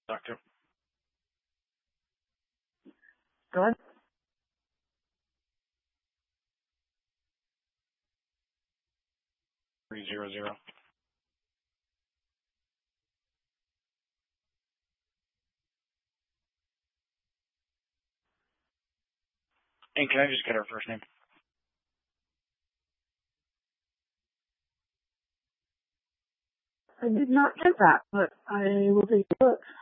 Doctor. Go ahead. Three zero zero. And can I just get her first name? I did not get that, but I will take a look.